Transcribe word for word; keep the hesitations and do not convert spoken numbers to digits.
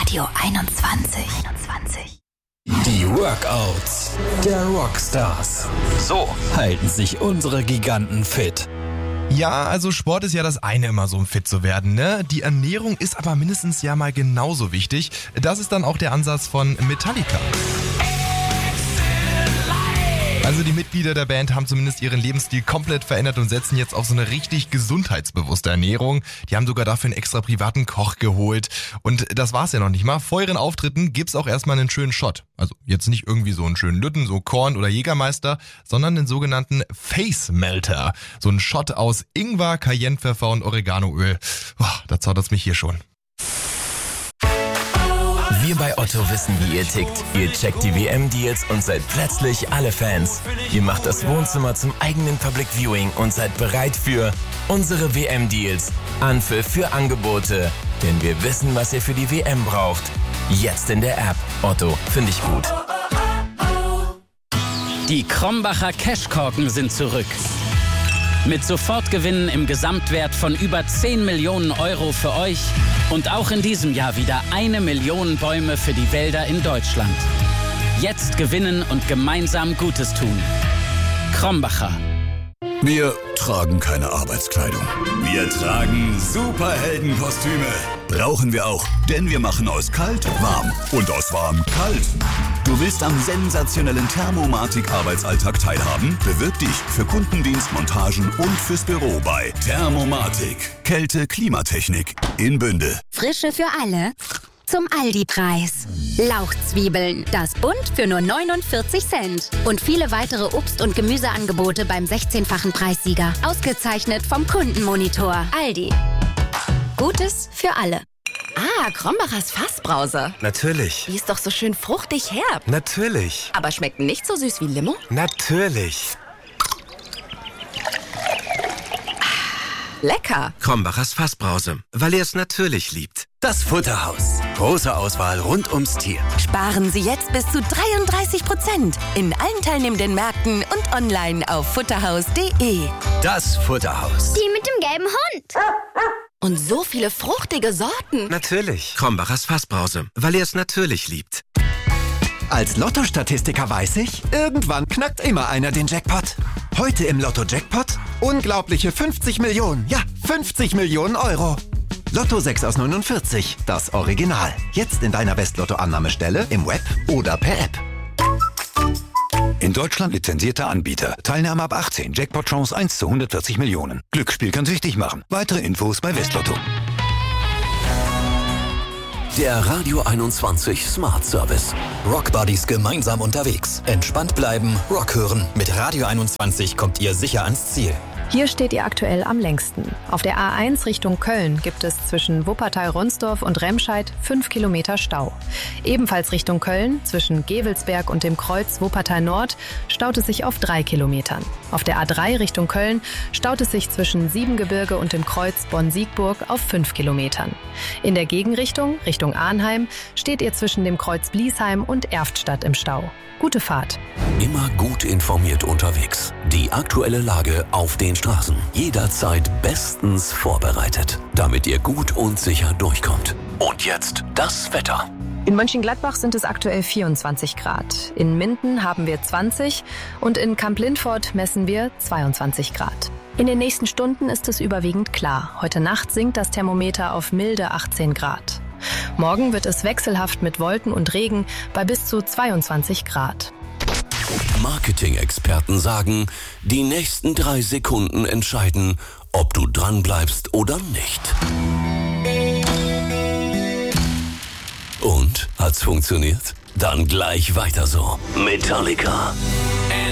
Radio einundzwanzig. einundzwanzig. Die Workouts der Rockstars. So halten sich unsere Giganten fit. Ja, also Sport ist ja das eine immer so, um fit zu werden, ne? Die Ernährung ist aber mindestens ja mal genauso wichtig. Das ist dann auch der Ansatz von Metallica. Also die Mitglieder der Band haben zumindest ihren Lebensstil komplett verändert und setzen jetzt auf so eine richtig gesundheitsbewusste Ernährung. Die haben sogar dafür einen extra privaten Koch geholt. Und das war's ja noch nicht mal. Vor ihren Auftritten gibt's auch erstmal einen schönen Shot. Also jetzt nicht irgendwie so einen schönen Lütten, so Korn oder Jägermeister, sondern den sogenannten Face Melter. So ein Shot aus Ingwer, Cayennepfeffer und Oreganoöl. Boah, da zaudert mich hier schon. Wir bei Otto wissen, wie ihr tickt. Ihr checkt die W M-Deals und seid plötzlich alle Fans. Ihr macht das Wohnzimmer zum eigenen Public Viewing und seid bereit für unsere W M-Deals. Anpfiff für Angebote. Denn wir wissen, was ihr für die W M braucht. Jetzt in der App. Otto, finde ich gut. Die Krombacher Cashkorken sind zurück. Mit Sofortgewinnen im Gesamtwert von über zehn Millionen Euro für euch und auch in diesem Jahr wieder eine Million Bäume für die Wälder in Deutschland. Jetzt gewinnen und gemeinsam Gutes tun. Krombacher. Wir tragen keine Arbeitskleidung. Wir tragen Superheldenkostüme. Brauchen wir auch, denn wir machen aus kalt warm und aus warm kalt. Du willst am sensationellen Thermomatik-Arbeitsalltag teilhaben? Bewirb dich für Kundendienst, Montagen und fürs Büro bei Thermomatik. Kälte, Klimatechnik in Bünde. Frische für alle. Zum Aldi-Preis. Lauchzwiebeln, das Bund für nur neunundvierzig Cent. Und viele weitere Obst- und Gemüseangebote beim sechzehnfachen Preissieger. Ausgezeichnet vom Kundenmonitor. Aldi. Gutes für alle. Ah, Krombachers Fassbrause. Natürlich. Die ist doch so schön fruchtig herb. Natürlich. Aber schmeckt nicht so süß wie Limo? Natürlich. Lecker. Krombachers Fassbrause, weil er es natürlich liebt. Das Futterhaus. Große Auswahl rund ums Tier. Sparen Sie jetzt bis zu dreiunddreißig Prozent in allen teilnehmenden Märkten und online auf futterhaus punkt de. Das Futterhaus. Die mit dem gelben Hund. Und so viele fruchtige Sorten. Natürlich. Krombachers Fassbrause, weil er es natürlich liebt. Als Lotto-Statistiker weiß ich, irgendwann knackt immer einer den Jackpot. Heute im Lotto-Jackpot unglaubliche fünfzig Millionen, ja, fünfzig Millionen Euro. Lotto sechs aus neunundvierzig, das Original. Jetzt in deiner West-Lotto-Annahmestelle, im Web oder per App. In Deutschland lizenzierter Anbieter. Teilnahme ab achtzehn. Jackpot-Chance eins zu hundertvierzig Millionen. Glücksspiel kann süchtig machen. Weitere Infos bei Westlotto. Der Radio einundzwanzig Smart Service. Rockbuddies gemeinsam unterwegs. Entspannt bleiben, Rock hören. Mit Radio einundzwanzig kommt ihr sicher ans Ziel. Hier steht ihr aktuell am längsten. Auf der A eins Richtung Köln gibt es zwischen Wuppertal-Ronsdorf und Remscheid fünf Kilometer Stau. Ebenfalls Richtung Köln, zwischen Gevelsberg und dem Kreuz Wuppertal Nord, staut es sich auf drei Kilometern. Auf der A drei Richtung Köln staut es sich zwischen Siebengebirge und dem Kreuz Bonn-Siegburg auf fünf Kilometern. In der Gegenrichtung, Richtung Arnheim, steht ihr zwischen dem Kreuz Bliesheim und Erftstadt im Stau. Gute Fahrt. Immer gut informiert unterwegs. Die aktuelle Lage auf den Straßen. Jederzeit bestens vorbereitet, damit ihr gut und sicher durchkommt. Und jetzt das Wetter. In Mönchengladbach sind es aktuell vierundzwanzig Grad. In Minden haben wir zwanzig und in Kamp-Lindfort messen wir zweiundzwanzig Grad. In den nächsten Stunden ist es überwiegend klar. Heute Nacht sinkt das Thermometer auf milde achtzehn Grad. Morgen wird es wechselhaft mit Wolken und Regen bei bis zu zweiundzwanzig Grad. Marketing-Experten sagen, die nächsten drei Sekunden entscheiden, ob du dranbleibst oder nicht. Und? Hat's funktioniert? Dann gleich weiter so. Metallica.